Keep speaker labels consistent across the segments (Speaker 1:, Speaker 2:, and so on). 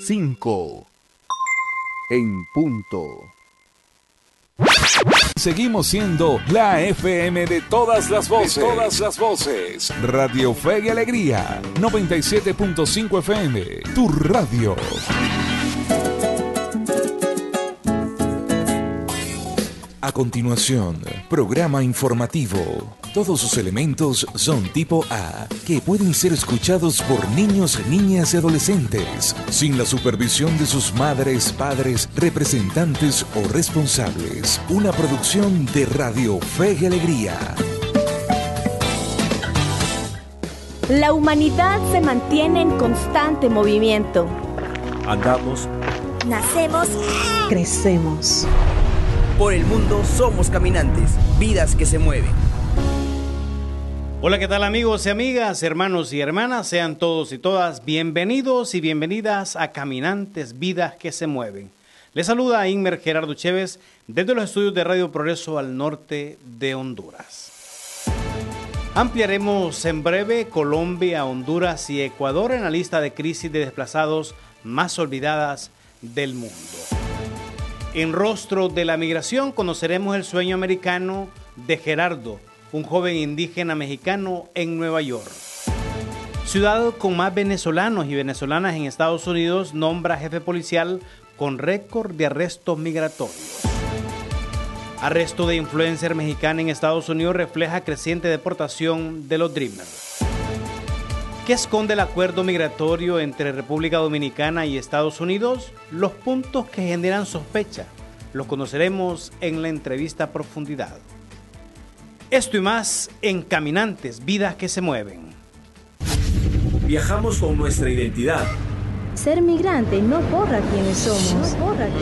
Speaker 1: 5 en punto.
Speaker 2: Seguimos siendo la FM de todas las voces. Radio Fe y Alegría, 97.5 FM, tu radio. A continuación, programa informativo. Todos sus elementos son tipo A, que pueden ser escuchados por niños, niñas y adolescentes, sin la supervisión de sus madres, padres, representantes o responsables. Una producción de Radio Fe y Alegría.
Speaker 3: La humanidad se mantiene en constante movimiento.
Speaker 4: Andamos,
Speaker 5: nacemos,
Speaker 6: crecemos.
Speaker 7: Por el mundo somos caminantes, vidas que se mueven.
Speaker 8: Hola, ¿qué tal amigos y amigas, hermanos y hermanas? Sean todos y todas bienvenidos y bienvenidas a Caminantes, Vidas que se Mueven. Les saluda Inmer Gerardo Chévez desde los estudios de Radio Progreso al norte de Honduras. Ampliaremos en breve Colombia, Honduras y Ecuador en la lista de crisis de desplazados más olvidadas del mundo. En Rostro de la Migración conoceremos el sueño americano de Gerardo, un joven indígena mexicano en Nueva York. Ciudad con más venezolanos y venezolanas en Estados Unidos nombra jefe policial con récord de arrestos migratorios. Arresto de influencer mexicana en Estados Unidos refleja creciente deportación de los Dreamers. ¿Qué esconde el acuerdo migratorio entre República Dominicana y Estados Unidos? Los puntos que generan sospecha los conoceremos en la entrevista a profundidad. Esto y más en Caminantes, Vidas que se Mueven.
Speaker 4: Viajamos con nuestra identidad.
Speaker 3: Ser migrante no borra quiénes somos.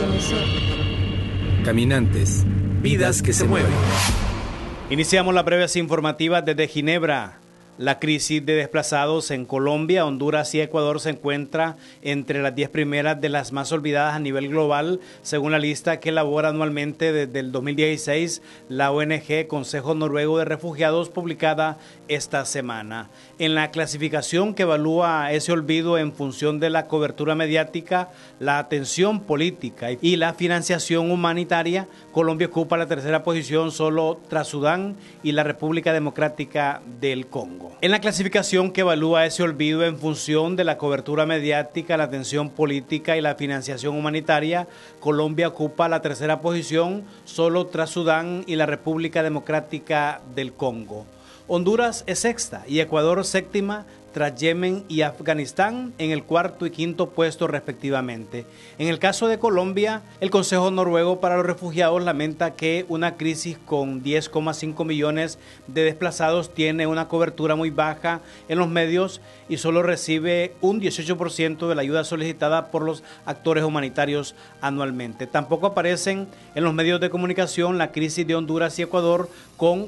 Speaker 4: Caminantes, vidas que se mueven.
Speaker 8: Iniciamos las breves informativas desde Ginebra. La crisis de desplazados en Colombia, Honduras y Ecuador se encuentra entre las 10 primeras de las más olvidadas a nivel global, según la lista que elabora anualmente desde el 2016 la ONG Consejo Noruego de Refugiados, publicada esta semana. En la clasificación que evalúa ese olvido en función de la cobertura mediática, la atención política y la financiación humanitaria, Colombia ocupa la tercera posición solo tras Sudán y la República Democrática del Congo. En la clasificación que evalúa ese olvido en función de la cobertura mediática, la atención política y la financiación humanitaria, Colombia ocupa la tercera posición solo tras Sudán y la República Democrática del Congo. Honduras es sexta y Ecuador séptima, tras Yemen y Afganistán en el cuarto y quinto puesto respectivamente. En el caso de Colombia, el Consejo Noruego para los Refugiados lamenta que una crisis con 10,5 millones de desplazados tiene una cobertura muy baja en los medios y solo recibe un 18% de la ayuda solicitada por los actores humanitarios anualmente. Tampoco aparecen en los medios de comunicación la crisis de Honduras y Ecuador con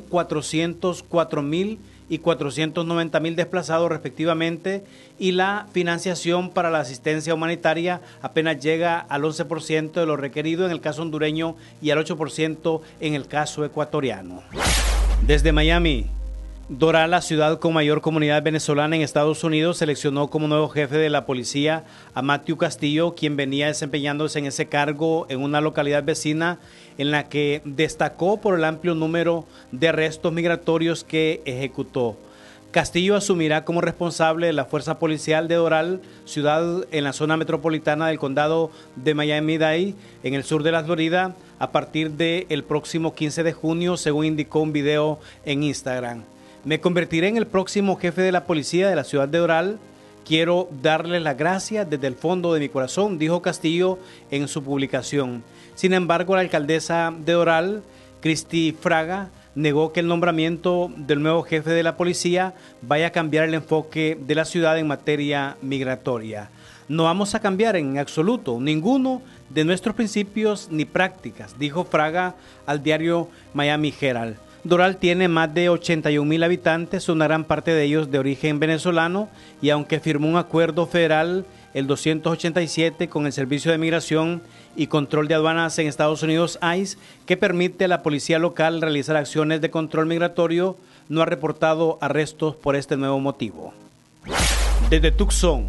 Speaker 8: 404,000 y 490,000 desplazados respectivamente, y la financiación para la asistencia humanitaria apenas llega al 11% de lo requerido en el caso hondureño y al 8% en el caso ecuatoriano. Desde Miami, Doral, la ciudad con mayor comunidad venezolana en Estados Unidos, seleccionó como nuevo jefe de la policía a Matthew Castillo, quien venía desempeñándose en ese cargo en una localidad vecina en la que destacó por el amplio número de arrestos migratorios que ejecutó. Castillo asumirá como responsable de la fuerza policial de Doral, ciudad en la zona metropolitana del condado de Miami-Dade, en el sur de la Florida, a partir del próximo 15 de junio, según indicó un video en Instagram. Me convertiré en el próximo jefe de la policía de la ciudad de Doral. Quiero darles las gracias desde el fondo de mi corazón, dijo Castillo en su publicación. Sin embargo, la alcaldesa de Doral, Cristi Fraga, negó que el nombramiento del nuevo jefe de la policía vaya a cambiar el enfoque de la ciudad en materia migratoria. No vamos a cambiar en absoluto ninguno de nuestros principios ni prácticas, dijo Fraga al diario Miami Herald. Doral tiene más de 81,000 habitantes, una gran parte de ellos de origen venezolano, y aunque firmó un acuerdo federal, el 287, con el Servicio de Migración y Control de Aduanas en Estados Unidos, ICE, que permite a la policía local realizar acciones de control migratorio, no ha reportado arrestos por este nuevo motivo. Desde Tucson,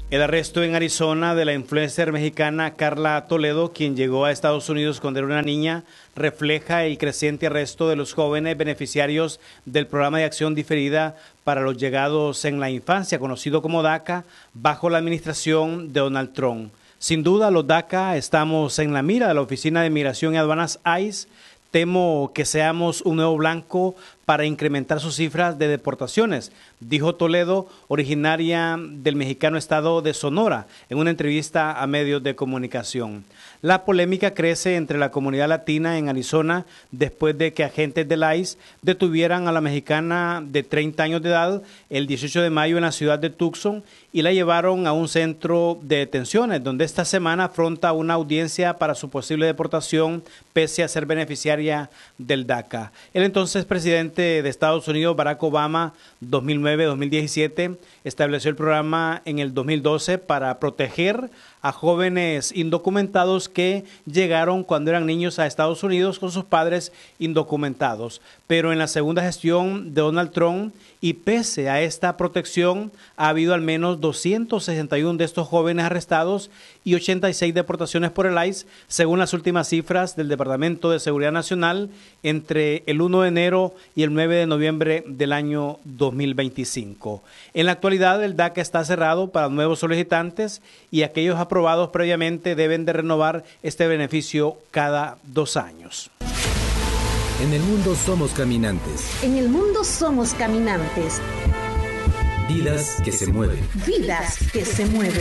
Speaker 8: El arresto en Arizona de la influencer mexicana Carla Toledo, quien llegó a Estados Unidos cuando era una niña, refleja el creciente arresto de los jóvenes beneficiarios del programa de acción diferida para los llegados en la infancia, conocido como DACA, bajo la administración de Donald Trump. Sin duda, los DACA estamos en la mira de la Oficina de Migración y Aduanas ICE. Temo que seamos un nuevo blanco para incrementar sus cifras de deportaciones, dijo Toledo, originaria del mexicano estado de Sonora, en una entrevista a medios de comunicación. La polémica crece entre la comunidad latina en Arizona después de que agentes del ICE detuvieran a la mexicana de 30 años de edad el 18 de mayo en la ciudad de Tucson y la llevaron a un centro de detenciones, donde esta semana afronta una audiencia para su posible deportación pese a ser beneficiaria del DACA. El entonces presidente de Estados Unidos, Barack Obama, 2009-2017, estableció el programa en el 2012 para proteger a jóvenes indocumentados que llegaron cuando eran niños a Estados Unidos con sus padres indocumentados. Pero en la segunda gestión de Donald Trump, y pese a esta protección, ha habido al menos 261 de estos jóvenes arrestados y 86 deportaciones por el ICE, según las últimas cifras del Departamento de Seguridad Nacional, entre el 1 de enero y el 9 de noviembre del año 2025. En la actualidad, el DACA está cerrado para nuevos solicitantes y aquellos aprobados previamente deben de renovar este beneficio cada 2 años.
Speaker 4: En el mundo somos caminantes.
Speaker 6: En el mundo somos caminantes.
Speaker 4: Vidas que se mueven.
Speaker 6: Vidas que se mueven.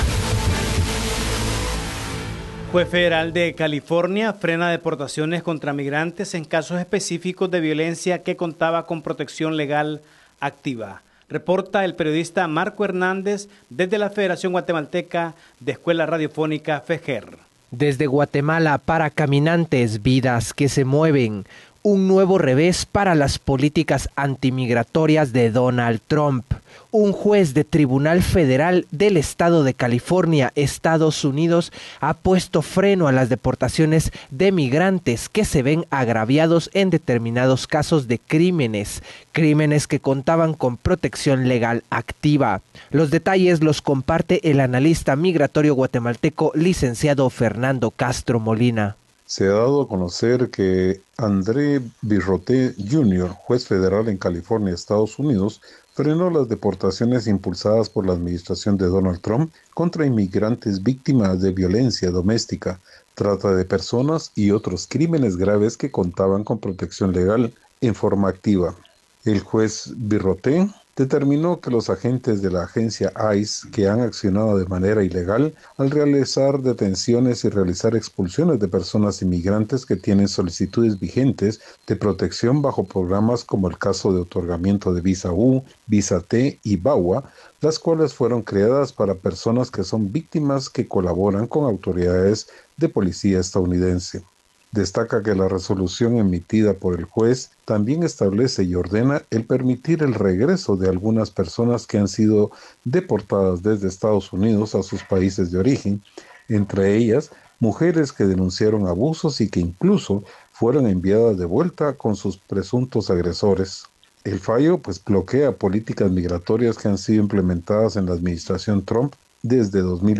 Speaker 8: Juez federal de California frena deportaciones contra migrantes en casos específicos de violencia que contaba con protección legal activa. Reporta el periodista Marco Hernández desde la Federación Guatemalteca de Escuela Radiofónica FEGER.
Speaker 5: Desde Guatemala para caminantes, vidas que se mueven. Un nuevo revés para las políticas antimigratorias de Donald Trump. Un juez de Tribunal Federal del Estado de California, Estados Unidos, ha puesto freno a las deportaciones de migrantes que se ven agraviados en determinados casos de crímenes que contaban con protección legal activa. Los detalles los comparte el analista migratorio guatemalteco licenciado Fernando Castro Molina.
Speaker 9: Se ha dado a conocer que André Birroté Jr., juez federal en California, Estados Unidos, frenó las deportaciones impulsadas por la administración de Donald Trump contra inmigrantes víctimas de violencia doméstica, trata de personas y otros crímenes graves que contaban con protección legal en forma activa. El juez Birroté determinó que los agentes de la agencia ICE que han accionado de manera ilegal al realizar detenciones y realizar expulsiones de personas inmigrantes que tienen solicitudes vigentes de protección bajo programas como el caso de otorgamiento de visa U, visa T y VAWA, las cuales fueron creadas para personas que son víctimas que colaboran con autoridades de policía estadounidense. Destaca que la resolución emitida por el juez también establece y ordena el permitir el regreso de algunas personas que han sido deportadas desde Estados Unidos a sus países de origen, entre ellas mujeres que denunciaron abusos y que incluso fueron enviadas de vuelta con sus presuntos agresores. El fallo bloquea políticas migratorias que han sido implementadas en la administración Trump desde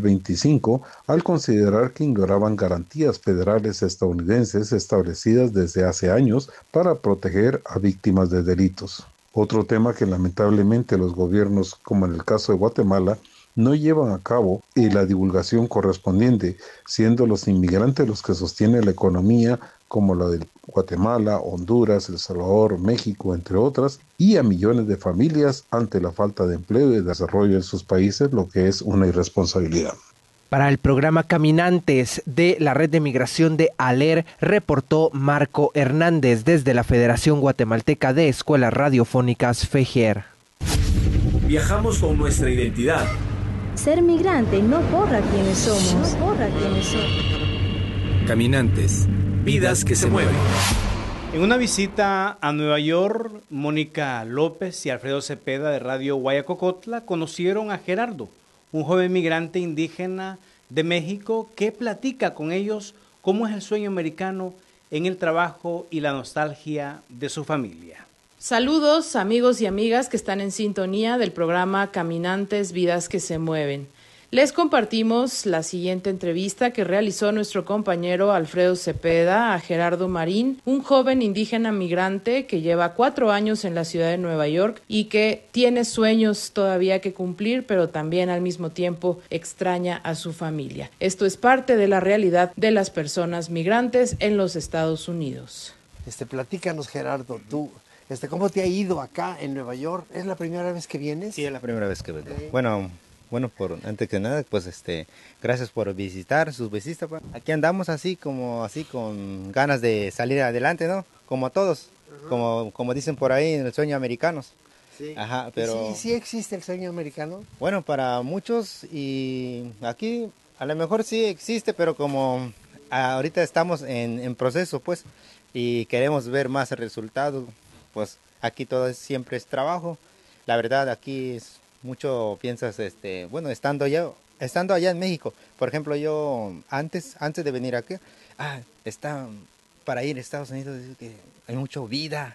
Speaker 9: 2025 al considerar que ignoraban garantías federales estadounidenses establecidas desde hace años para proteger a víctimas de delitos. Otro tema que lamentablemente los gobiernos, como en el caso de Guatemala, no llevan a cabo la divulgación correspondiente, siendo los inmigrantes los que sostienen la economía como la de Guatemala, Honduras, El Salvador, México, entre otras, y a millones de familias ante la falta de empleo y desarrollo en sus países, lo que es una irresponsabilidad.
Speaker 5: Para el programa Caminantes de la Red de Migración de ALER, reportó Marco Hernández desde la Federación Guatemalteca de Escuelas Radiofónicas FEGER.
Speaker 4: Viajamos con nuestra identidad.
Speaker 3: Ser migrante no borra quiénes somos.
Speaker 4: Caminantes. Vidas que se mueven.
Speaker 8: En una visita a Nueva York, Mónica López y Alfredo Cepeda de Radio Guayacocotla conocieron a Gerardo, un joven migrante indígena de México que platica con ellos cómo es el sueño americano en el trabajo y la nostalgia de su familia.
Speaker 10: Saludos amigos y amigas que están en sintonía del programa Caminantes, Vidas que se mueven. Les compartimos la siguiente entrevista que realizó nuestro compañero Alfredo Cepeda a Gerardo Marín, un joven indígena migrante que lleva 4 años en la ciudad de Nueva York y que tiene sueños todavía que cumplir, pero también al mismo tiempo extraña a su familia. Esto es parte de la realidad de las personas migrantes en los Estados Unidos.
Speaker 11: Platícanos, Gerardo, tú, ¿cómo te ha ido acá en Nueva York? ¿Es la primera vez que vienes?
Speaker 12: Sí, es la primera vez que vengo. Bueno, antes que nada, pues gracias por visitar sus visitas. Aquí andamos así con ganas de salir adelante, ¿no? Como todos, como dicen por ahí en el sueño americanos.
Speaker 11: Sí.
Speaker 12: Ajá, pero
Speaker 11: ¿Sí existe el sueño americano?
Speaker 12: Bueno, para muchos y aquí a lo mejor sí existe, pero como ahorita estamos en proceso, pues, y queremos ver más resultados, pues aquí todo siempre es trabajo. La verdad, aquí es mucho piensas, estando allá en México, por ejemplo, yo antes de venir aquí, está para ir a Estados Unidos, que hay mucha vida,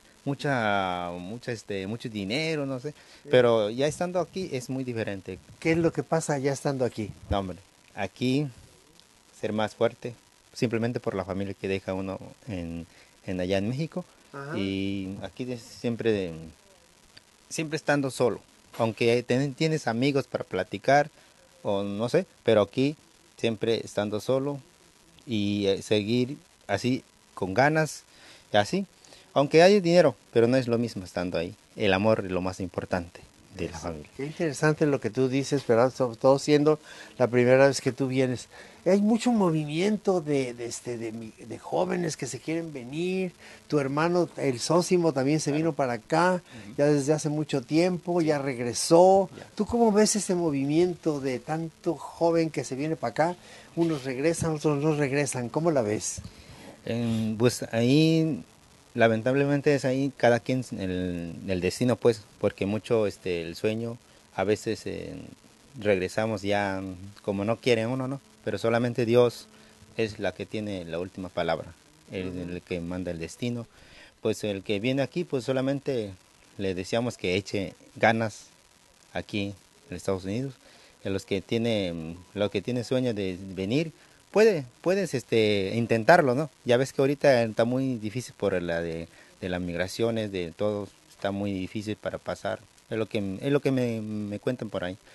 Speaker 12: mucho dinero, no sé, pero ya estando aquí es muy diferente.
Speaker 11: ¿Qué es lo que pasa ya estando aquí?
Speaker 12: No, hombre, aquí ser más fuerte, simplemente por la familia que deja uno allá en México. Ajá. Y aquí siempre estando solo. Aunque tienes amigos para platicar, o no sé, pero aquí siempre estando solo y seguir así con ganas, y así. Aunque hay dinero, pero no es lo mismo estando ahí. El amor es lo más importante de la familia.
Speaker 11: Qué interesante lo que tú dices, pero sobre todo siendo la primera vez que tú vienes. Hay mucho movimiento de jóvenes que se quieren venir. Tu hermano, el Sósimo, también se vino para acá, ya desde hace mucho tiempo, ya regresó. ¿Tú cómo ves ese movimiento de tanto joven que se viene para acá? Unos regresan, otros no regresan. ¿Cómo la ves?
Speaker 12: Pues ahí, lamentablemente es ahí cada quien el destino, pues, porque mucho el sueño, a veces regresamos ya como no quiere uno, ¿no? Pero solamente Dios es la que tiene la última palabra, el que manda el destino. Pues el que viene aquí, pues solamente le deseamos que eche ganas aquí en Estados Unidos. A los que tiene sueño de venir, puedes intentarlo, ¿no? Ya ves que ahorita está muy difícil por la de las migraciones, de todo, está muy difícil para pasar. Es lo que me cuentan por ahí.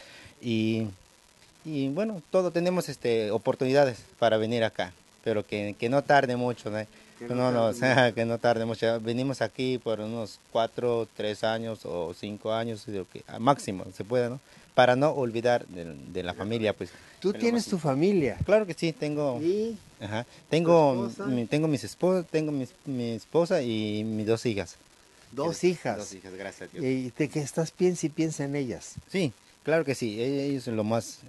Speaker 12: Y bueno, todos tenemos oportunidades para venir acá, pero que no tarde mucho, ¿no? Que no tarde mucho. Venimos aquí por unos 4, 3 años o 5 años, máximo se puede, ¿no? Para no olvidar de la familia, pues.
Speaker 11: ¿Tú tienes tu familia?
Speaker 12: Claro que sí, tengo.
Speaker 11: ¿Y?
Speaker 12: Ajá. Tengo mi esposa y mis 2 hijas.
Speaker 11: ¿2 hijas?
Speaker 12: 2 hijas, gracias a Dios.
Speaker 11: ¿Y de que estás piensa y piensa en ellas?
Speaker 12: Sí. Claro que sí, ellos lo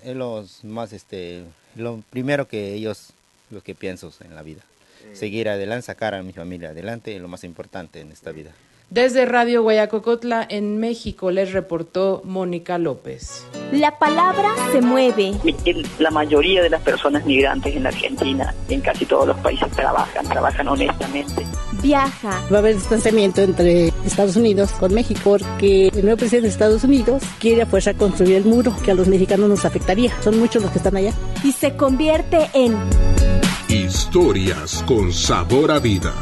Speaker 12: primero que ellos, lo que pienso en la vida. Seguir adelante, sacar a mi familia adelante es lo más importante en esta vida.
Speaker 10: Desde Radio Guayacocotla, en México, les reportó Mónica López.
Speaker 3: La palabra se mueve.
Speaker 13: La mayoría de las personas migrantes en la Argentina, en casi todos los países, trabajan honestamente.
Speaker 3: Viaja.
Speaker 14: Va a haber distanciamiento entre Estados Unidos con México porque el nuevo presidente de Estados Unidos quiere a fuerza construir el muro que a los mexicanos nos afectaría. Son muchos los que están allá.
Speaker 3: Y se convierte en
Speaker 2: Historias con sabor a vida.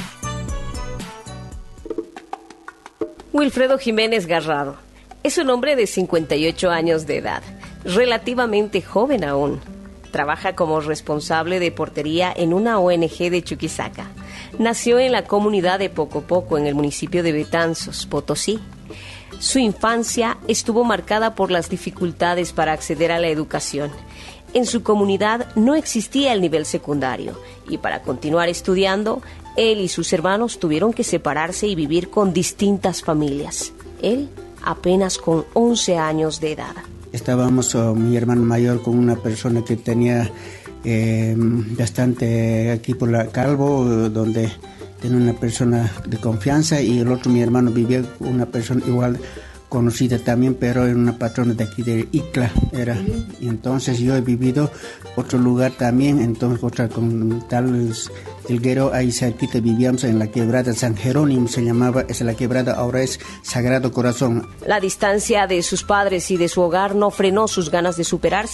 Speaker 15: Wilfredo Jiménez Garrado es un hombre de 58 años de edad, relativamente joven aún. Trabaja como responsable de portería en una ONG de Chuquisaca. Nació en la comunidad de Pocopoco, en el municipio de Betanzos, Potosí. Su infancia estuvo marcada por las dificultades para acceder a la educación. En su comunidad no existía el nivel secundario y para continuar estudiando, él y sus hermanos tuvieron que separarse y vivir con distintas familias. Él apenas con 11 años de edad.
Speaker 16: Estábamos, mi hermano mayor, con una persona que tenía bastante aquí por la Calvo, donde tenía una persona de confianza, y el otro, mi hermano, vivía con una persona igual conocida también, pero era una patrona de aquí de Icla era. Y entonces yo he vivido otro lugar también, entonces otra con tal Elguero, ahí cerquita vivíamos en la quebrada San Jerónimo, se llamaba, es la quebrada, ahora es Sagrado Corazón.
Speaker 15: La distancia de sus padres y de su hogar no frenó sus ganas de superarse.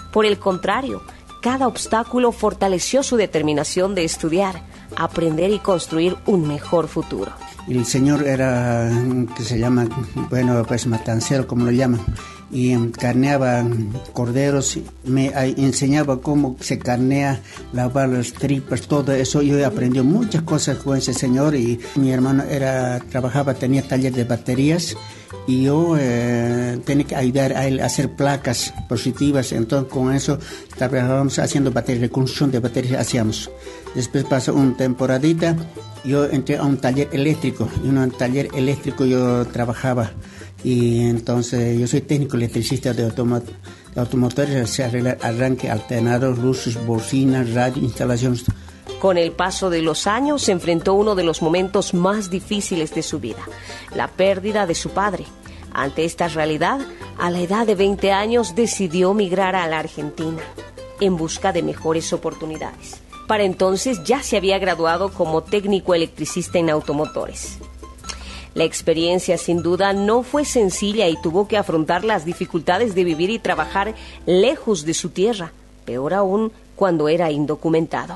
Speaker 15: Por el contrario, cada obstáculo fortaleció su determinación de estudiar, aprender y construir un mejor futuro.
Speaker 16: El señor era, que se llama, pues matancero, como lo llaman, y carneaba corderos, me enseñaba cómo se carnea, lavar las tripas, todo eso. Yo aprendí muchas cosas con ese señor, y mi hermano tenía taller de baterías, y yo tenía que ayudar a él a hacer placas positivas. Entonces con eso trabajábamos haciendo baterías, reconstrucción de baterías hacíamos. Después pasó una temporadita, yo entré a un taller eléctrico, y en un taller eléctrico yo trabajaba, y entonces yo soy técnico electricista de automotores, se arregla arranque, alternador, luces, bocinas, radio, instalaciones.
Speaker 15: Con el paso de los años se enfrentó uno de los momentos más difíciles de su vida, la pérdida de su padre. Ante esta realidad, a la edad de 20 años decidió migrar a la Argentina en busca de mejores oportunidades. Para entonces ya se había graduado como técnico electricista en automotores. La experiencia sin duda no fue sencilla y tuvo que afrontar las dificultades de vivir y trabajar lejos de su tierra, peor aún cuando era indocumentado.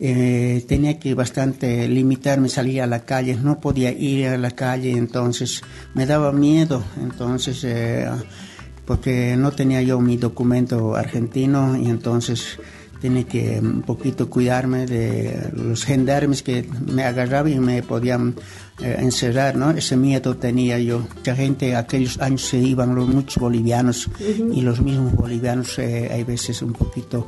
Speaker 16: Tenía que bastante limitarme, salir a la calle, no podía ir a la calle, entonces me daba miedo, entonces porque no tenía yo mi documento argentino, y entonces tenía que un poquito cuidarme de los gendarmes que me agarraban y me podían encerrar, ¿no? Ese miedo tenía yo. Mucha gente aquellos años se iban, muchos bolivianos, y los mismos bolivianos hay veces un poquito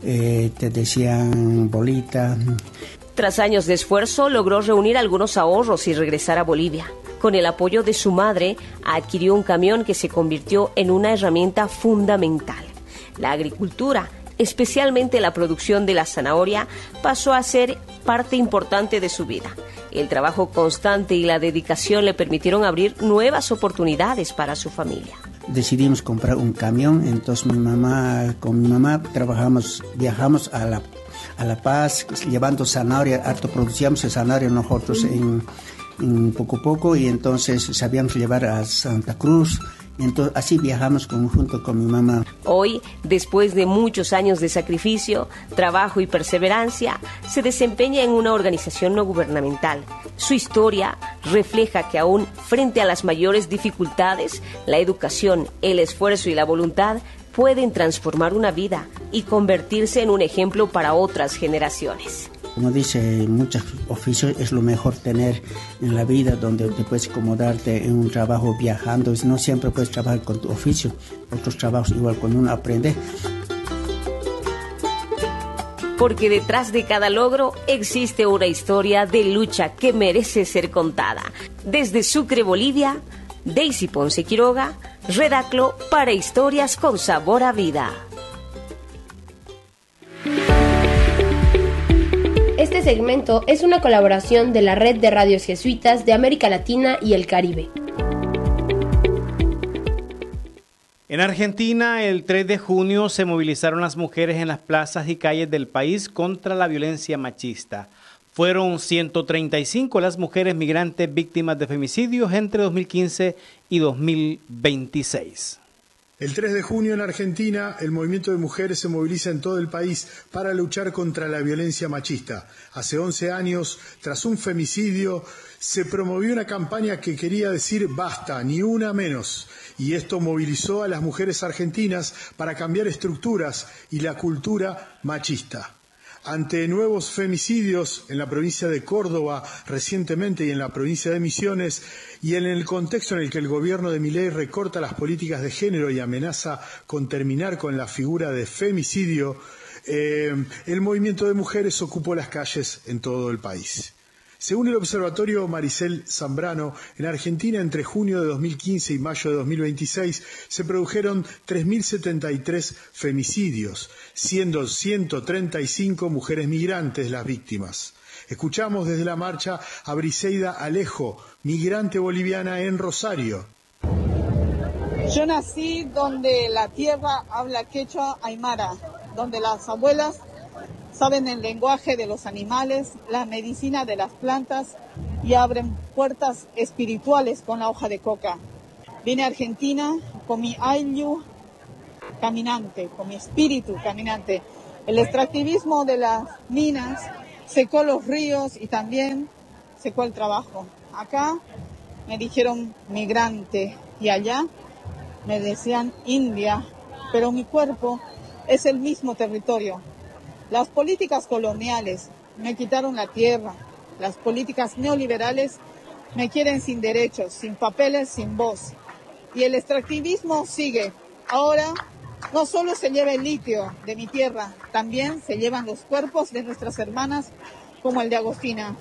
Speaker 16: te decían bolita.
Speaker 15: Tras años de esfuerzo, logró reunir algunos ahorros y regresar a Bolivia. Con el apoyo de su madre, adquirió un camión que se convirtió en una herramienta fundamental. La agricultura, especialmente la producción de la zanahoria, pasó a ser parte importante de su vida. El trabajo constante y la dedicación le permitieron abrir nuevas oportunidades para su familia.
Speaker 16: Decidimos comprar un camión, entonces con mi mamá viajamos a La Paz, llevando zanahoria, producíamos zanahoria nosotros en poco, y entonces sabíamos llevar a Santa Cruz. Entonces así viajamos junto con mi mamá.
Speaker 15: Hoy, después de muchos años de sacrificio, trabajo y perseverancia, se desempeña en una organización no gubernamental. Su historia refleja que aún frente a las mayores dificultades, la educación, el esfuerzo y la voluntad pueden transformar una vida y convertirse en un ejemplo para otras generaciones.
Speaker 16: Como dice, muchos oficios es lo mejor tener en la vida, donde te puedes acomodarte en un trabajo viajando. No siempre puedes trabajar con tu oficio, otros trabajos igual cuando uno aprende.
Speaker 15: Porque detrás de cada logro existe una historia de lucha que merece ser contada. Desde Sucre, Bolivia, Daisy Ponce Quiroga, Redaclo para Historias con Sabor a Vida.
Speaker 17: Este segmento es una colaboración de la Red de Radios Jesuitas de América Latina y el Caribe.
Speaker 8: En Argentina, el 3 de junio se movilizaron las mujeres en las plazas y calles del país contra la violencia machista. Fueron 135 las mujeres migrantes víctimas de femicidios entre 2015 y 2026.
Speaker 18: El 3 de junio en Argentina, el movimiento de mujeres se moviliza en todo el país para luchar contra la violencia machista. Hace 11 años, tras un femicidio, se promovió una campaña que quería decir basta, ni una menos. Y esto movilizó a las mujeres argentinas para cambiar estructuras y la cultura machista. Ante nuevos femicidios en la provincia de Córdoba recientemente y en la provincia de Misiones, y en el contexto en el que el gobierno de Milei recorta las políticas de género y amenaza con terminar con la figura de femicidio, el movimiento de mujeres ocupó las calles en todo el país. Según el observatorio Maricel Zambrano, en Argentina entre junio de 2015 y mayo de 2026 se produjeron 3.073 femicidios, siendo 135 mujeres migrantes las víctimas. Escuchamos desde la marcha a Briseida Alejo, migrante boliviana en Rosario.
Speaker 19: Yo nací donde la tierra habla quechua aymara, donde las abuelas saben el lenguaje de los animales, la medicina de las plantas y abren puertas espirituales con la hoja de coca. Vine a Argentina con mi ayllu caminante, con mi espíritu caminante. El extractivismo de las minas secó los ríos y también secó el trabajo. Acá me dijeron migrante y allá me decían india, pero mi cuerpo es el mismo territorio. Las políticas coloniales me quitaron la tierra, las políticas neoliberales me quieren sin derechos, sin papeles, sin voz. Y el extractivismo sigue. Ahora no solo se lleva el litio de mi tierra, también se llevan los cuerpos de nuestras hermanas como el de Agostina.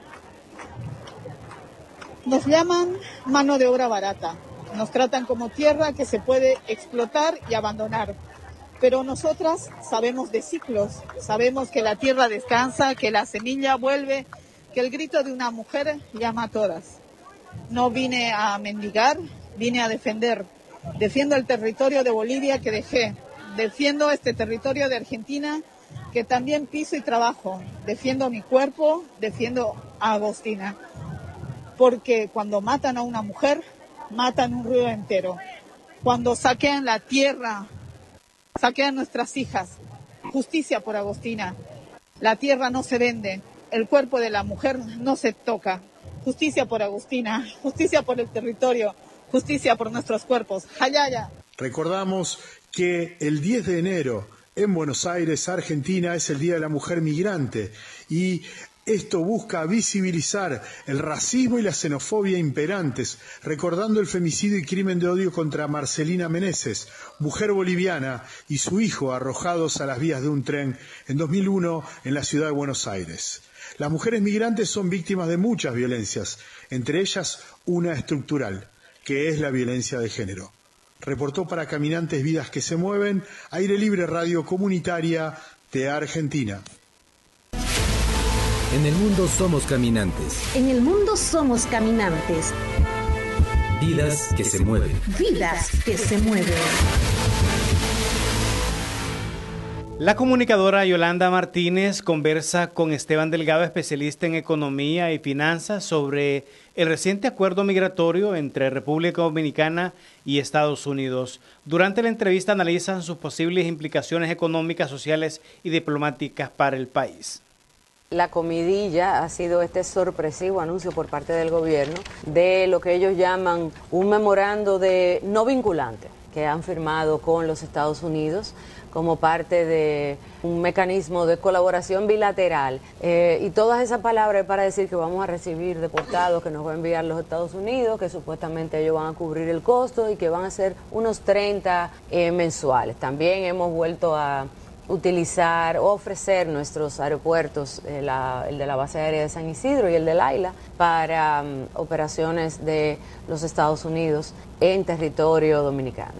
Speaker 19: Nos llaman mano de obra barata, nos tratan como tierra que se puede explotar y abandonar. Pero nosotras sabemos de ciclos, sabemos que la tierra descansa, que la semilla vuelve, que el grito de una mujer llama a todas. No vine a mendigar, vine a defender. Defiendo el territorio de Bolivia que dejé, defiendo este territorio de Argentina que también piso y trabajo. Defiendo mi cuerpo, defiendo a Agostina. Porque cuando matan a una mujer, matan un río entero. Cuando saquean la tierra, saquean nuestras hijas. Justicia por Agostina. La tierra no se vende, el cuerpo de la mujer no se toca. Justicia por Agostina, justicia por el territorio, justicia por nuestros cuerpos. Hayaya.
Speaker 18: Recordamos que el 10 de enero en Buenos Aires, Argentina, es el Día de la Mujer Migrante y esto busca visibilizar el racismo y la xenofobia imperantes, recordando el femicidio y crimen de odio contra Marcelina Meneses, mujer boliviana, y su hijo arrojados a las vías de un tren en 2001 en la ciudad de Buenos Aires. Las mujeres migrantes son víctimas de muchas violencias, entre ellas una estructural, que es la violencia de género. Reportó para Caminantes Vidas que se Mueven, Aire Libre Radio Comunitaria de Argentina.
Speaker 4: En el mundo somos caminantes.
Speaker 6: En el mundo somos caminantes.
Speaker 4: Vidas que se mueven.
Speaker 6: Vidas que se mueven.
Speaker 8: La comunicadora Yolanda Martínez conversa con Esteban Delgado, especialista en economía y finanzas, sobre el reciente acuerdo migratorio entre República Dominicana y Estados Unidos. Durante la entrevista analizan sus posibles implicaciones económicas, sociales y diplomáticas para el país.
Speaker 20: La comidilla ha sido este sorpresivo anuncio por parte del gobierno de lo que ellos llaman un memorando de no vinculante que han firmado con los Estados Unidos como parte de un mecanismo de colaboración bilateral. Y todas esas palabras para decir que vamos a recibir deportados que nos va a enviar los Estados Unidos, que supuestamente ellos van a cubrir el costo y que van a ser unos 30 mensuales. También hemos vuelto a utilizar o ofrecer nuestros aeropuertos, el de la base aérea de San Isidro y el de Laila, para operaciones de los Estados Unidos en territorio dominicano.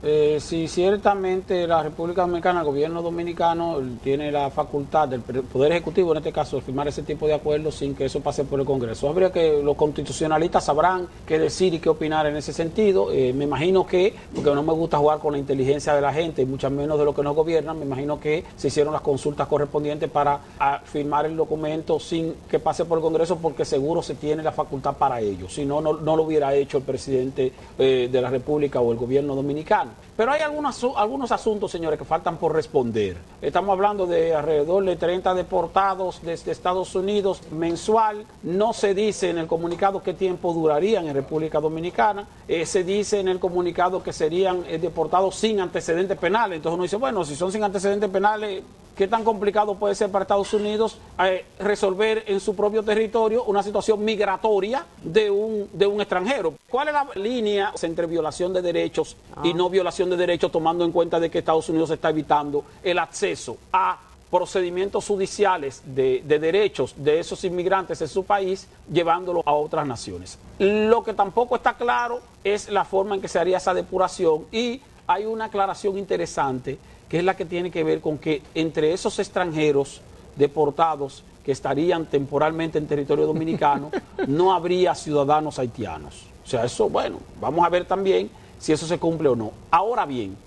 Speaker 21: Sí, ciertamente la República Dominicana, el gobierno dominicano tiene la facultad del Poder Ejecutivo, en este caso, de firmar ese tipo de acuerdos sin que eso pase por el Congreso. Habría que los constitucionalistas sabrán qué decir y qué opinar en ese sentido. Me imagino que, porque no me gusta jugar con la inteligencia de la gente, y mucho menos de los que nos gobiernan, me imagino que se hicieron las consultas correspondientes para firmar el documento sin que pase por el Congreso, porque seguro se tiene la facultad para ello. Si no, no lo hubiera hecho el presidente de la República o el gobierno dominicano. Pero hay algunos asuntos, señores, que faltan por responder. Estamos hablando de alrededor de 30 deportados desde Estados Unidos mensual. No se dice en el comunicado qué tiempo durarían en República Dominicana. Se dice en el comunicado que serían deportados sin antecedentes penales. Entonces uno dice, bueno, si son sin antecedentes penales, ¿qué tan complicado puede ser para Estados Unidos resolver en su propio territorio una situación migratoria de un extranjero? ¿Cuál es la línea entre violación de derechos y no violación de derechos, tomando en cuenta de que Estados Unidos está evitando el acceso a procedimientos judiciales de derechos de esos inmigrantes en su país, llevándolo a otras naciones? Lo que tampoco está claro es la forma en que se haría esa depuración, y hay una aclaración interesante que es la que tiene que ver con que entre esos extranjeros deportados que estarían temporalmente en territorio dominicano no habría ciudadanos haitianos. O sea, eso, bueno, vamos a ver también si eso se cumple o no. Ahora bien,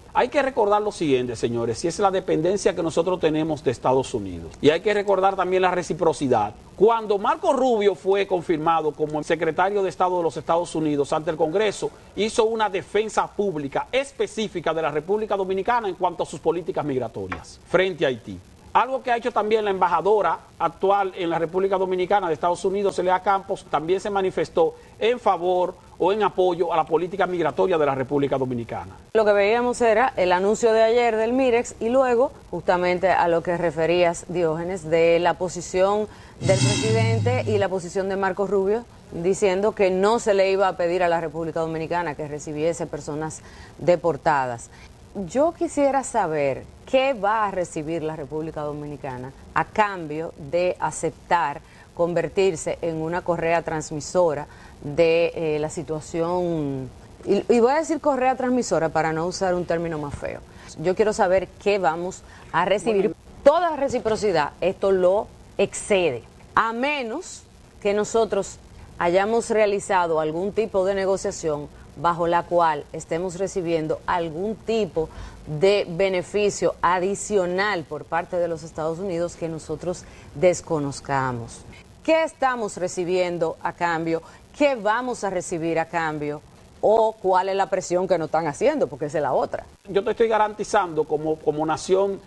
Speaker 21: Hay que recordar lo siguiente, señores, y es la dependencia que nosotros tenemos de Estados Unidos. Y hay que recordar también la reciprocidad. Cuando Marco Rubio fue confirmado como secretario de Estado de los Estados Unidos ante el Congreso, hizo una defensa pública específica de la República Dominicana en cuanto a sus políticas migratorias frente a Haití. Algo que ha hecho también la embajadora actual en la República Dominicana de Estados Unidos, Celia Campos, también se manifestó en favor o en apoyo a la política migratoria de la República Dominicana.
Speaker 20: Lo que veíamos era el anuncio de ayer del Mirex y luego justamente a lo que referías, Diógenes, de la posición del presidente y la posición de Marcos Rubio, diciendo que no se le iba a pedir a la República Dominicana que recibiese personas deportadas. Yo quisiera saber qué va a recibir la República Dominicana a cambio de aceptar convertirse en una correa transmisora de la situación, y voy a decir correa transmisora para no usar un término más feo. Yo quiero saber qué vamos a recibir. Toda reciprocidad, esto lo excede, a menos que nosotros hayamos realizado algún tipo de negociación bajo la cual estemos recibiendo algún tipo de beneficio adicional por parte de los Estados Unidos que nosotros desconozcamos. ¿Qué estamos recibiendo a cambio? ¿Qué vamos a recibir a cambio? ¿O cuál es la presión que nos están haciendo? Porque esa es la otra.
Speaker 21: Yo te estoy garantizando como nación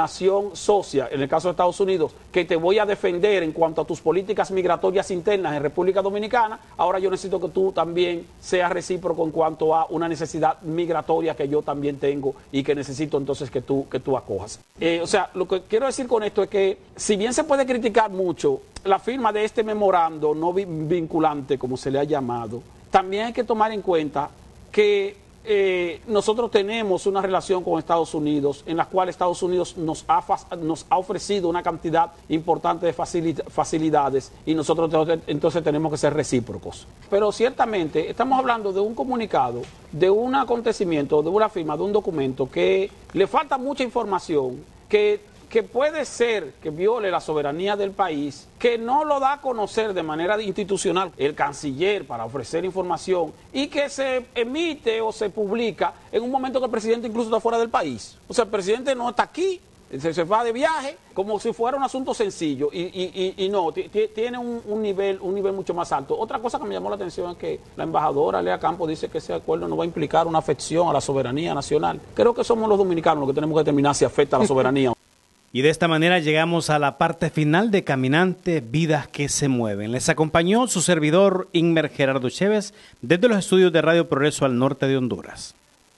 Speaker 21: socia, en el caso de Estados Unidos, que te voy a defender en cuanto a tus políticas migratorias internas en República Dominicana. Ahora yo necesito que tú también seas recíproco en cuanto a una necesidad migratoria que yo también tengo y que necesito entonces que tú acojas. O sea, lo que quiero decir con esto es que si bien se puede criticar mucho la firma de este memorando no vinculante, como se le ha llamado, también hay que tomar en cuenta que nosotros tenemos una relación con Estados Unidos en la cual Estados Unidos nos ha ofrecido una cantidad importante de facilidades y nosotros entonces tenemos que ser recíprocos. Pero ciertamente estamos hablando de un comunicado, de un acontecimiento, de una firma, de un documento que le falta mucha información, que puede ser que viole la soberanía del país, que no lo da a conocer de manera institucional el canciller para ofrecer información y que se emite o se publica en un momento que el presidente incluso está fuera del país. O sea, el presidente no está aquí, se va de viaje como si fuera un asunto sencillo y no, tiene un nivel mucho más alto. Otra cosa que me llamó la atención es que la embajadora Lea Campos dice que ese acuerdo no va a implicar una afección a la soberanía nacional. Creo que somos los dominicanos los que tenemos que determinar si afecta a la soberanía.
Speaker 8: Y de esta manera llegamos a la parte final de Caminante, Vidas que se mueven. Les acompañó su servidor Inmer Gerardo Chévez desde los estudios de Radio Progreso al norte de Honduras.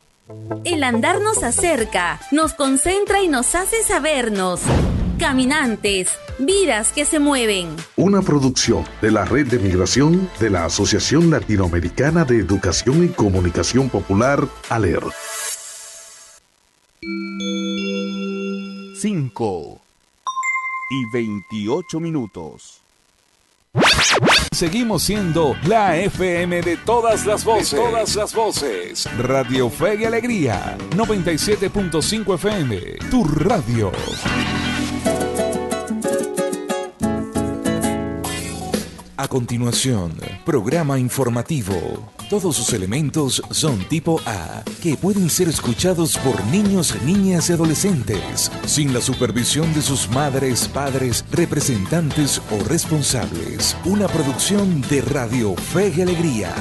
Speaker 1: El andar nos acerca, nos concentra y nos hace sabernos. Caminantes, vidas que se mueven.
Speaker 2: Una producción de la Red de Migración de la Asociación Latinoamericana de Educación y Comunicación Popular, ALER. 5:28. Seguimos siendo la FM de todas las voces. Radio Fe y Alegría, 97.5 FM, tu radio. A continuación, programa informativo. Todos sus elementos son tipo A, que pueden ser escuchados por niños, niñas y adolescentes, sin la supervisión de sus madres, padres, representantes o responsables. Una producción de Radio Fe y Alegría.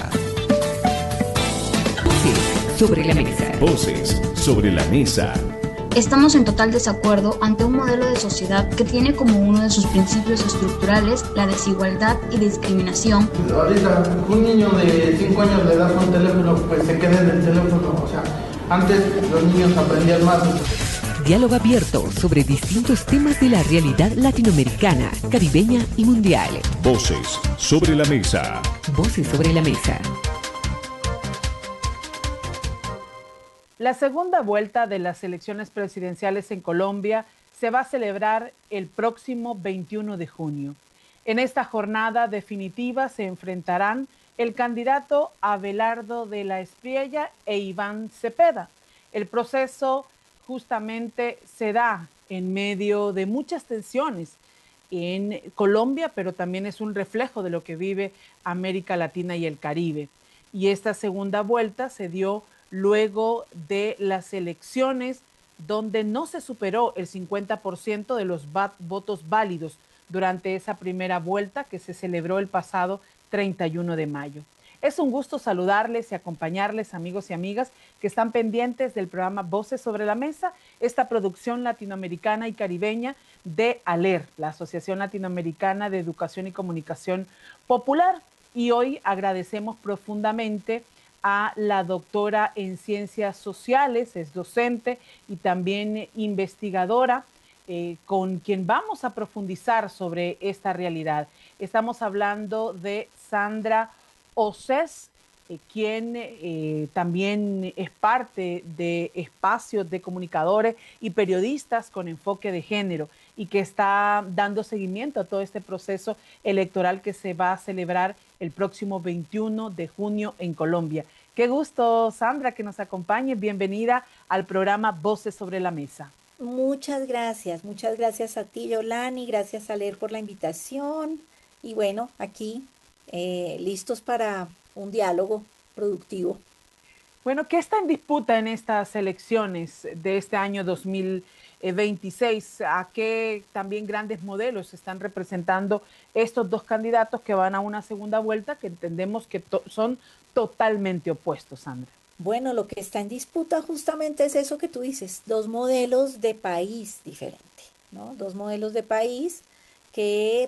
Speaker 6: Sobre la mesa.
Speaker 2: Voces sobre la mesa.
Speaker 22: Estamos en total desacuerdo ante un modelo de sociedad que tiene como uno de sus principios estructurales la desigualdad y discriminación.
Speaker 23: Ahorita un niño de 5 años de edad con teléfono, pues se queda en el teléfono. O sea, antes los niños aprendían más.
Speaker 6: Diálogo abierto sobre distintos temas de la realidad latinoamericana, caribeña y mundial.
Speaker 2: Voces sobre la mesa.
Speaker 6: Voces sobre la mesa.
Speaker 10: La segunda vuelta de las elecciones presidenciales en Colombia se va a celebrar el próximo 21 de junio. En esta jornada definitiva se enfrentarán el candidato Abelardo de la Espriella e Iván Cepeda. El proceso justamente se da en medio de muchas tensiones en Colombia, pero también es un reflejo de lo que vive América Latina y el Caribe. Y esta segunda vuelta se dio luego de las elecciones donde no se superó el 50% de los votos válidos durante esa primera vuelta que se celebró el pasado 31 de mayo. Es un gusto saludarles y acompañarles, amigos y amigas que están pendientes del programa Voces sobre la Mesa, esta producción latinoamericana y caribeña de ALER, la Asociación Latinoamericana de Educación y Comunicación Popular. Y hoy agradecemos profundamente a la doctora en Ciencias Sociales, es docente y también investigadora, con quien vamos a profundizar sobre esta realidad. Estamos hablando de Sandra Oces, quien también es parte de espacios de comunicadores y periodistas con enfoque de género y que está dando seguimiento a todo este proceso electoral que se va a celebrar el próximo 21 de junio en Colombia. Qué gusto, Sandra, que nos acompañe. Bienvenida al programa Voces sobre la Mesa.
Speaker 5: Muchas gracias a ti, Yolani, gracias a Leer por la invitación y bueno, aquí listos para un diálogo productivo.
Speaker 10: Bueno, ¿qué está en disputa en estas elecciones de este año 2026? ¿A qué también grandes modelos están representando estos dos candidatos que van a una segunda vuelta que entendemos que son totalmente opuestos, Sandra?
Speaker 5: Bueno, lo que está en disputa justamente es eso que tú dices, dos modelos de país diferentes, ¿no? Dos modelos de país que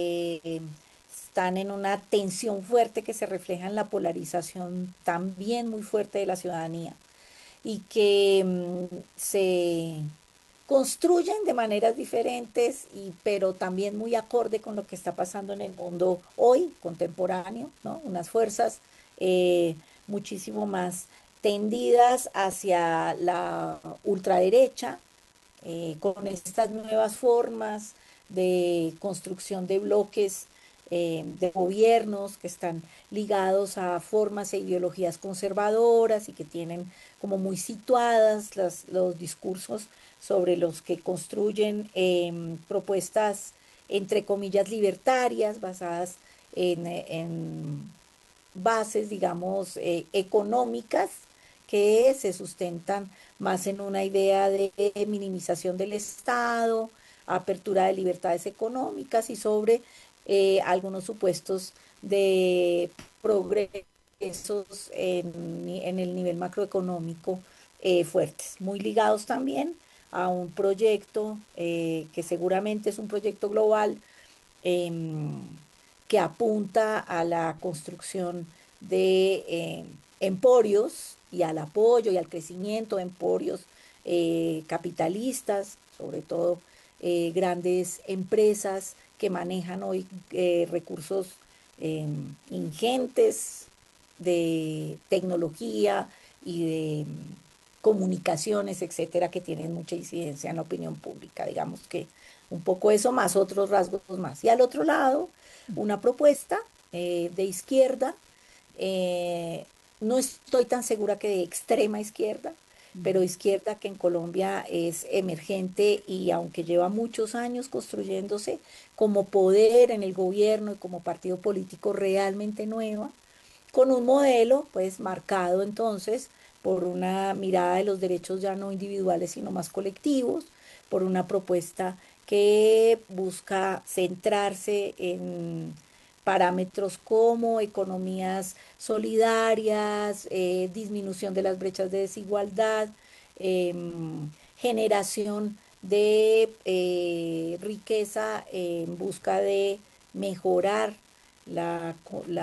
Speaker 5: están en una tensión fuerte que se refleja en la polarización también muy fuerte de la ciudadanía y que se construyen de maneras diferentes, pero también muy acorde con lo que está pasando en el mundo hoy, contemporáneo, ¿no? Unas fuerzas muchísimo más tendidas hacia la ultraderecha, con estas nuevas formas de construcción de bloques de gobiernos que están ligados a formas e ideologías conservadoras y que tienen como muy situadas los discursos sobre los que construyen propuestas entre comillas libertarias basadas en bases, digamos, económicas que se sustentan más en una idea de minimización del Estado, apertura de libertades económicas y sobre algunos supuestos de progresos en el nivel macroeconómico fuertes, muy ligados también a un proyecto que seguramente es un proyecto global que apunta a la construcción de emporios y al apoyo y al crecimiento de emporios capitalistas, sobre todo grandes empresas que manejan hoy recursos ingentes de tecnología y de comunicaciones, etcétera, que tienen mucha incidencia en la opinión pública. Digamos que un poco eso más otros rasgos más. Y al otro lado, una propuesta de izquierda, no estoy tan segura que de extrema izquierda, pero izquierda que en Colombia es emergente y aunque lleva muchos años construyéndose como poder en el gobierno y como partido político realmente nueva, con un modelo pues marcado entonces por una mirada de los derechos ya no individuales sino más colectivos, por una propuesta que busca centrarse en parámetros como economías solidarias, disminución de las brechas de desigualdad, generación de riqueza en busca de mejorar las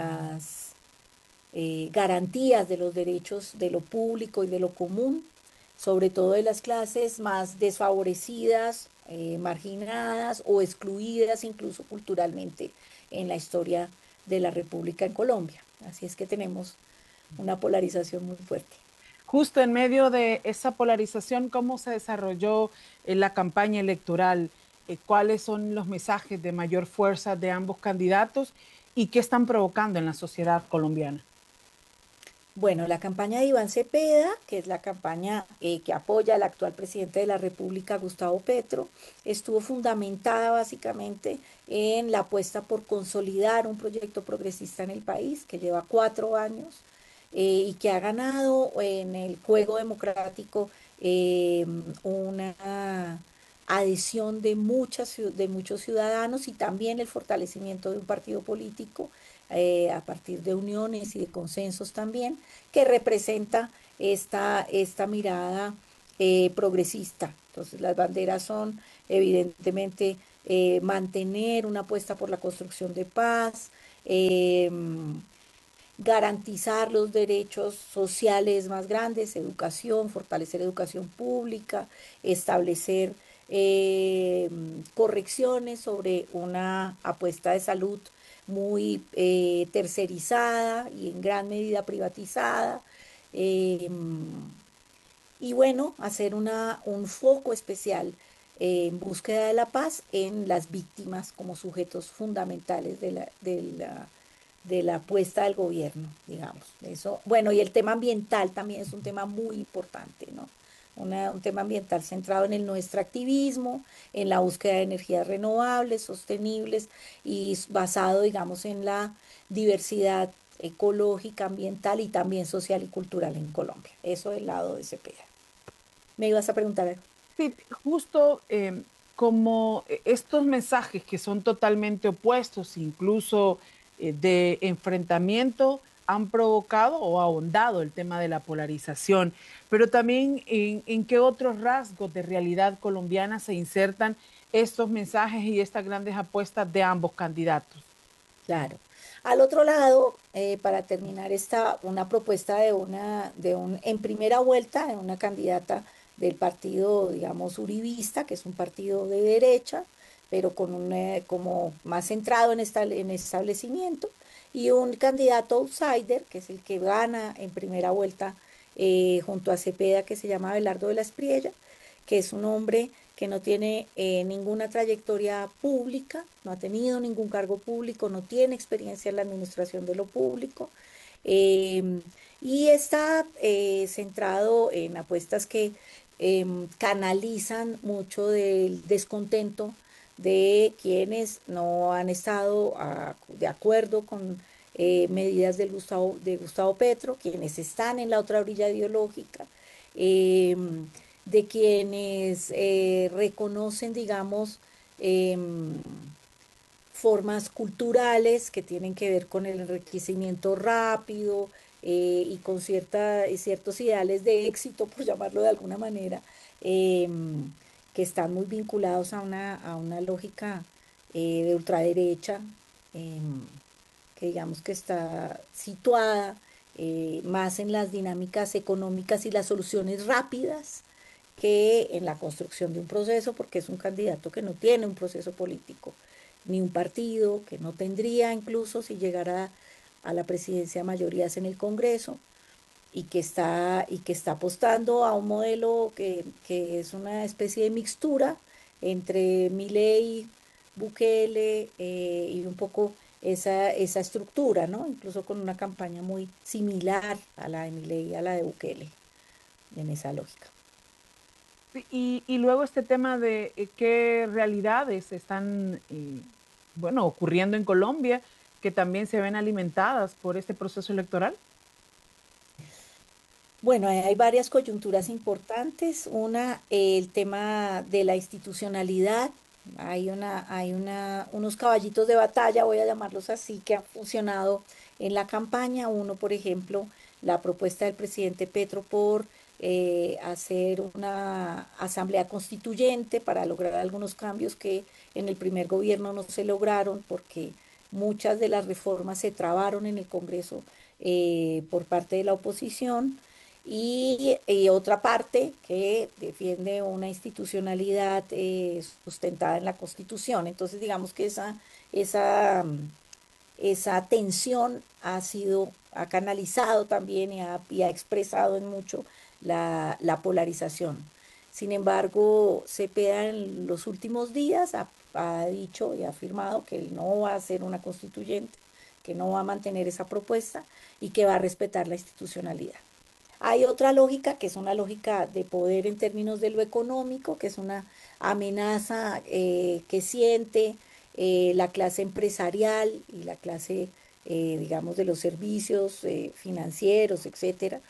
Speaker 5: garantías de los derechos de lo público y de lo común, sobre todo de las clases más desfavorecidas, marginadas o excluidas incluso culturalmente en la historia de la República en Colombia. Así es que tenemos una polarización muy fuerte.
Speaker 10: Justo en medio de esa polarización, ¿cómo se desarrolló la campaña electoral? ¿Cuáles son los mensajes de mayor fuerza de ambos candidatos y qué están provocando en la sociedad colombiana?
Speaker 5: Bueno, la campaña de Iván Cepeda, que es la campaña que apoya al actual presidente de la República, Gustavo Petro, estuvo fundamentada básicamente en la apuesta por consolidar un proyecto progresista en el país que lleva 4 años y que ha ganado en el juego democrático una adhesión de muchos ciudadanos y también el fortalecimiento de un partido político a partir de uniones y de consensos también, que representa esta mirada progresista. Entonces las banderas son evidentemente mantener una apuesta por la construcción de paz, garantizar los derechos sociales más grandes, educación, fortalecer educación pública, establecer correcciones sobre una apuesta de salud muy tercerizada y en gran medida privatizada. Y bueno, hacer un foco especial en búsqueda de la paz en las víctimas como sujetos fundamentales de la apuesta del gobierno, digamos. Eso, bueno, y el tema ambiental también es un tema muy importante, ¿no? Un tema ambiental centrado en el no extractivismo, en la búsqueda de energías renovables, sostenibles y basado, digamos, en la diversidad ecológica, ambiental y también social y cultural en Colombia. Eso del lado de Cepeda. ¿Me ibas a preguntar algo?
Speaker 7: Sí, justo como estos mensajes que son totalmente opuestos, incluso de enfrentamiento, han provocado o ahondado el tema de la polarización, pero también en qué otros rasgos de realidad colombiana se insertan estos mensajes y estas grandes apuestas de ambos candidatos.
Speaker 5: Claro. Al otro lado, para terminar, está una propuesta en primera vuelta de una candidata del partido, digamos, uribista, que es un partido de derecha, pero con como más centrado en establecimiento, y un candidato outsider, que es el que gana en primera vuelta junto a Cepeda, que se llama Abelardo de la Espriella, que es un hombre que no tiene ninguna trayectoria pública, no ha tenido ningún cargo público, no tiene experiencia en la administración de lo público, y está centrado en apuestas que canalizan mucho del descontento de quienes no han estado de acuerdo con medidas de Gustavo Petro, quienes están en la otra orilla ideológica, de quienes reconocen, digamos, formas culturales que tienen que ver con el enriquecimiento rápido y con ciertos ideales de éxito, por llamarlo de alguna manera, que están muy vinculados a una lógica de ultraderecha, que digamos que está situada más en las dinámicas económicas y las soluciones rápidas que en la construcción de un proceso, porque es un candidato que no tiene un proceso político, ni un partido, que no tendría incluso si llegara a la presidencia mayorías en el Congreso, y que está apostando a un modelo que es una especie de mixtura entre Milei, Bukele y un poco esa estructura, ¿no? Incluso con una campaña muy similar a la de Milei y a la de Bukele, en esa lógica.
Speaker 7: Y luego este tema de qué realidades están ocurriendo en Colombia que también se ven alimentadas por este proceso electoral.
Speaker 5: Bueno, hay varias coyunturas importantes. Una, el tema de la institucionalidad. Hay unos caballitos de batalla, voy a llamarlos así, que han funcionado en la campaña. Uno, por ejemplo, la propuesta del presidente Petro por hacer una asamblea constituyente para lograr algunos cambios que en el primer gobierno no se lograron porque muchas de las reformas se trabaron en el Congreso por parte de la oposición. Y otra parte que defiende una institucionalidad sustentada en la Constitución. Entonces, digamos que esa tensión ha canalizado también y ha expresado en mucho la polarización. Sin embargo, Cepeda en los últimos días ha dicho y ha afirmado que él no va a hacer una constituyente, que no va a mantener esa propuesta y que va a respetar la institucionalidad. Hay otra lógica que es una lógica de poder en términos de lo económico, que es una amenaza que siente la clase empresarial y la clase digamos, de los servicios financieros, etcétera,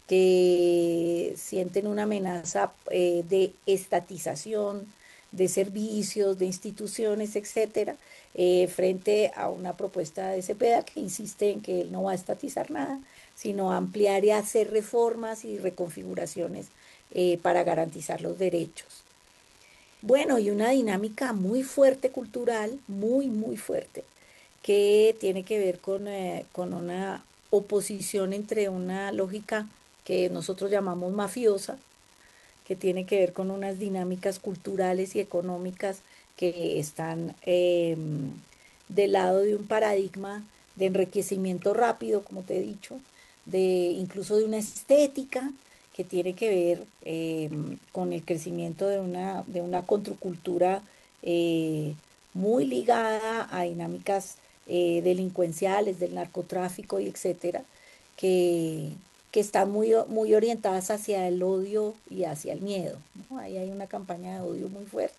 Speaker 5: que sienten una amenaza de estatización de servicios, de instituciones, etcétera, frente a una propuesta de Cepeda que insiste en que él no va a estatizar nada, sino ampliar y hacer reformas y reconfiguraciones para garantizar los derechos. Bueno, y una dinámica muy fuerte cultural, muy fuerte, que tiene que ver con una oposición entre una lógica que nosotros llamamos mafiosa, que tiene que ver con unas dinámicas culturales y económicas que están del lado de un paradigma de enriquecimiento rápido, como te he dicho, incluso de una estética que tiene que ver con el crecimiento de una contracultura muy ligada a dinámicas delincuenciales, del narcotráfico y etcétera, que están muy orientadas hacia el odio y hacia el miedo, ¿no? Ahí hay una campaña de odio muy fuerte,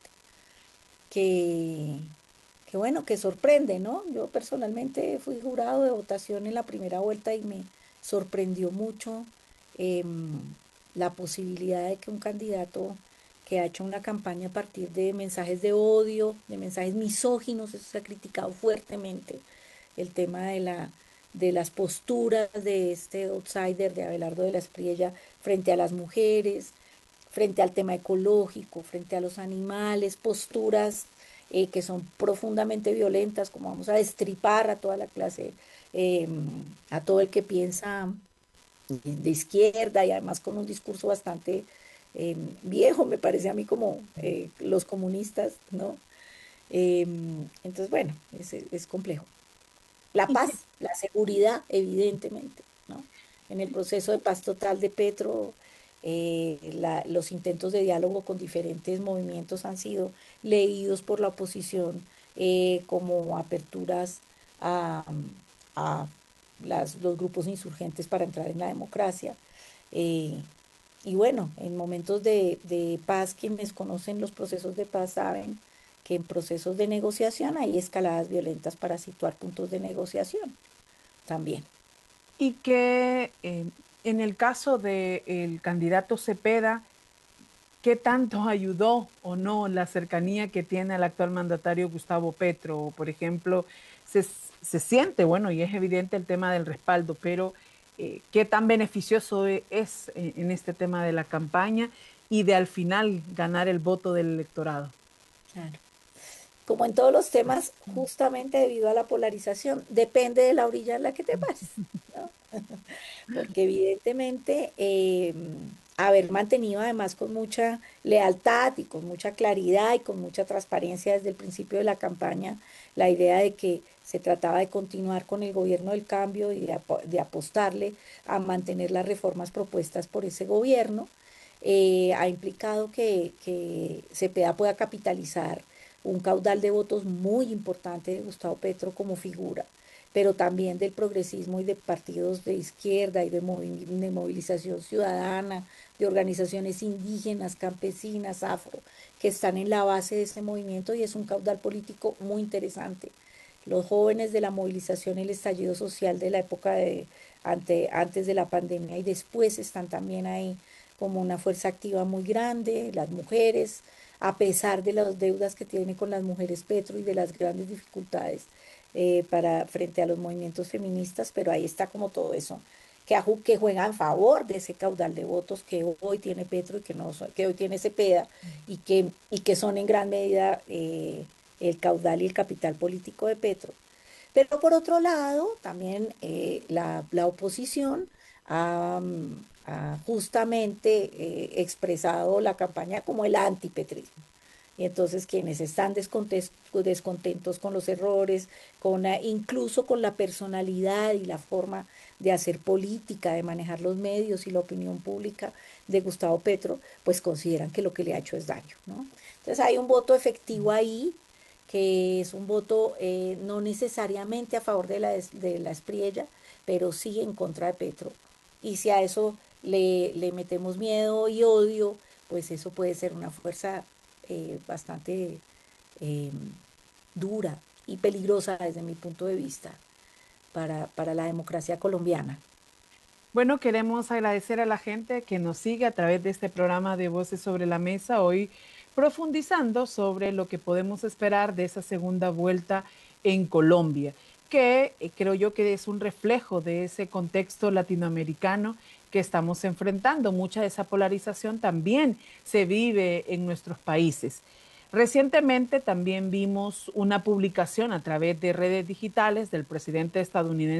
Speaker 5: que bueno, que sorprende, ¿no? Yo personalmente fui jurado de votación en la primera vuelta y me sorprendió mucho la posibilidad de que un candidato que ha hecho una campaña a partir de mensajes de odio, de mensajes misóginos, eso se ha criticado fuertemente, el tema de las posturas de este outsider, de Abelardo de la Espriella, frente a las mujeres, frente al tema ecológico, frente a los animales, posturas que son profundamente violentas, como vamos a destripar a toda la clase, a todo el que piensa de izquierda y además con un discurso bastante viejo, me parece a mí, como los comunistas, ¿no? Entonces, bueno, es complejo. La paz, la seguridad, evidentemente, ¿no? En el proceso de paz total de Petro, los intentos de diálogo con diferentes movimientos han sido leídos por la oposición como aperturas a los grupos insurgentes para entrar en la democracia. Y bueno, en momentos de paz, quienes conocen los procesos de paz saben que en procesos de negociación hay escaladas violentas para situar puntos de negociación también.
Speaker 7: Y que en el caso del candidato Cepeda, ¿qué tanto ayudó o no la cercanía que tiene al actual mandatario Gustavo Petro? Por ejemplo, se siente, bueno, y es evidente el tema del respaldo, pero ¿qué tan beneficioso es en este tema de la campaña y de al final ganar el voto del electorado?
Speaker 5: Claro. Como en todos los temas, justamente debido a la polarización, depende de la orilla en la que te pares, ¿no? Porque evidentemente haber mantenido además con mucha lealtad y con mucha claridad y con mucha transparencia desde el principio de la campaña la idea de que se trataba de continuar con el gobierno del cambio y de apostarle a mantener las reformas propuestas por ese gobierno, ha implicado que Cepeda pueda capitalizar un caudal de votos muy importante de Gustavo Petro como figura, pero también del progresismo y de partidos de izquierda y de movilización ciudadana, de organizaciones indígenas, campesinas, afro, que están en la base de ese movimiento, y es un caudal político muy interesante. Los jóvenes de la movilización, el estallido social de la época antes de la pandemia y después están también ahí como una fuerza activa muy grande, las mujeres, a pesar de las deudas que tiene con las mujeres Petro y de las grandes dificultades frente a los movimientos feministas, pero ahí está como todo eso, que juega en favor de ese caudal de votos que hoy tiene Petro y que hoy tiene Cepeda, y que son en gran medida el caudal y el capital político de Petro. Pero por otro lado, también la oposición ha justamente expresado la campaña como el antipetrismo. Y entonces quienes están descontentos con los errores, incluso con la personalidad y la forma de hacer política, de manejar los medios y la opinión pública de Gustavo Petro, pues consideran que lo que le ha hecho es daño, ¿no? Entonces hay un voto efectivo ahí, que es un voto no necesariamente a favor de la Espriella, pero sí en contra de Petro. Y si a eso le metemos miedo y odio, pues eso puede ser una fuerza bastante dura y peligrosa desde mi punto de vista para la democracia colombiana.
Speaker 7: Bueno, queremos agradecer a la gente que nos sigue a través de este programa de Voces sobre la Mesa, hoy profundizando sobre lo que podemos esperar de esa segunda vuelta en Colombia, que creo yo que es un reflejo de ese contexto latinoamericano que estamos enfrentando. Mucha de esa polarización también se vive en nuestros países. Recientemente también vimos una publicación a través de redes digitales del presidente estadounidense